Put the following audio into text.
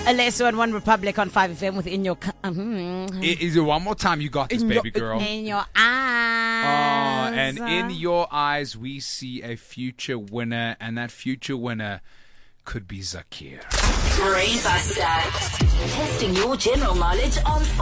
Alesso and One Republic on 5FM with In Your... Is it one more time? You got this, baby girl. In Your Eyes. Oh, and in your eyes, we see a future winner, and that future winner could be Zakir. Brainbuster. Testing your general knowledge on 5.